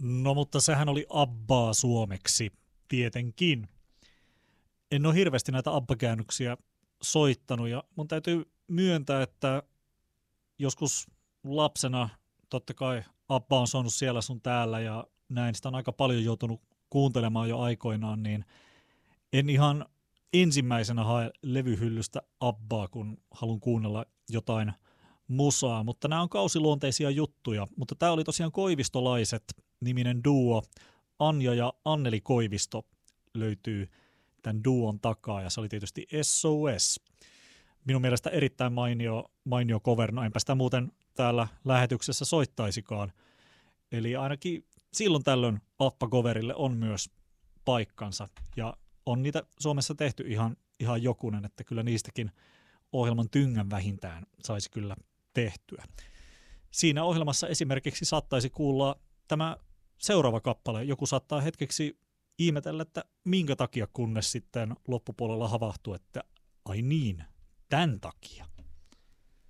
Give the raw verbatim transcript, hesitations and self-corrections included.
No mutta sehän oli Abbaa suomeksi, tietenkin. En ole hirveästi näitä Abba-käännöksiä soittanut ja mun täytyy myöntää, että joskus lapsena totta kai Abba on soinut siellä sun täällä ja näin sitä on aika paljon joutunut kuuntelemaan jo aikoinaan, niin en ihan ensimmäisenä hae levyhyllystä Abbaa, kun haluan kuunnella jotain musaa, mutta nämä on kausiluonteisia juttuja, mutta tämä oli tosiaan Koivistolaiset niminen duo, Anja ja Anneli Koivisto löytyy tämän duon takaa ja se oli tietysti S O S. Minun mielestä erittäin mainio, mainio cover, no enpä sitä muuten täällä lähetyksessä soittaisikaan. Eli ainakin silloin tällöin Abba-coverille on myös paikkansa ja on niitä Suomessa tehty ihan, ihan jokunen, että kyllä niistäkin ohjelman tyngän vähintään saisi kyllä tehtyä. Siinä ohjelmassa esimerkiksi saattaisi kuulla tämä seuraava kappale. Joku saattaa hetkeksi ihmetellä, että minkä takia, kunnes sitten loppupuolella havahtuu, että ai niin, tämän takia.